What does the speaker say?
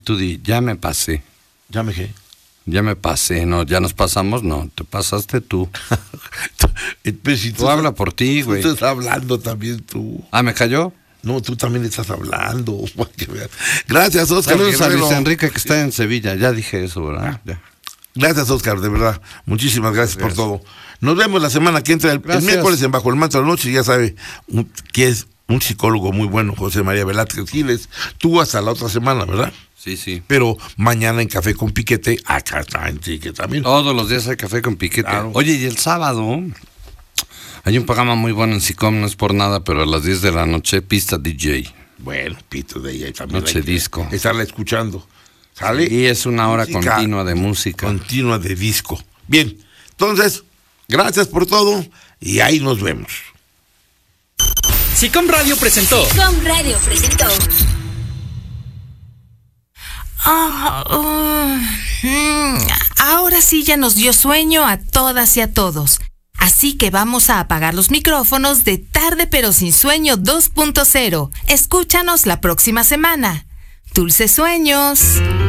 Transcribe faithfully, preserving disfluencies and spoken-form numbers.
Tú di, ya me pasé. ¿Ya me qué? Ya me pasé, no, ya nos pasamos, no, te pasaste tú. Pero si Tú habla por ti, tú güey. estás hablando también tú. Ah, ¿me cayó? No, tú también estás hablando. Gracias, Oscar. Saludos a Guerrero. Luis Enrique, que está en Sevilla. Ya dije eso, ¿verdad? Ya. Gracias, Oscar, de verdad. Muchísimas gracias, Gracias. por todo. Nos vemos la semana que entra, el, el Gracias. miércoles en Bajo el Manto de la Noche. Ya sabe un- que es un psicólogo muy bueno, José María Velázquez Giles. Tú hasta la otra semana, ¿verdad? Sí, sí. Pero mañana en Café con Piquete, acá está en Chique también. Todos los días hay café con piquete. Claro. Oye, y el sábado hay un programa muy bueno en SICOM, no es por nada, pero a las diez de la noche, pista D J. Bueno, Pito de ella también. Noche hay que disco. Estarla escuchando. ¿Sale? Y es una hora Música continua de música. Continua de disco. Bien, entonces, gracias por todo y ahí nos vemos. SICOM Radio presentó. SICOM Radio presentó. Ah, uh, mm, ahora sí ya nos dio sueño a todas y a todos. Así que vamos a apagar los micrófonos de Tarde pero sin sueño dos punto cero. Escúchanos la próxima semana. Dulces sueños.